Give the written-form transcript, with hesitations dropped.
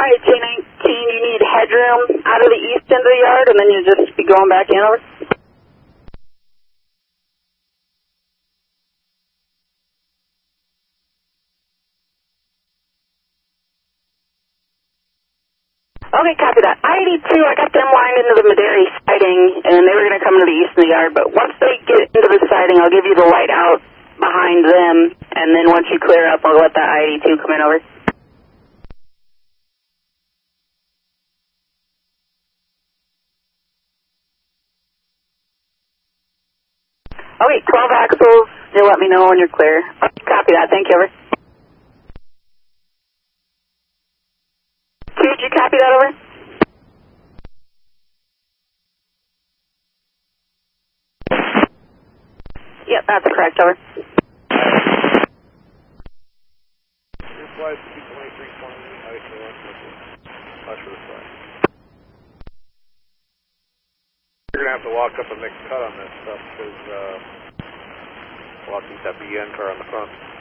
Alright, J19, you need headroom out of the east end of the yard, and then you'll just be going back in, over. Okay, copy that. I-82, I got them lined into the Maderi siding, and they were going to come to the east of the yard, but once they get into the siding, I'll give you the light out behind them, and then once you clear up, I'll let that I-82 come in, over. Okay, 12 axles, you'll let me know when you're clear. Okay, copy that, thank you, over. 2, did you copy that, over? Yep, that's correct, over. Flight 2320, ISO 1. Watch for the flight. You're going to have to walk up and make a cut on this stuff because we'll have to keep that BN car on the front.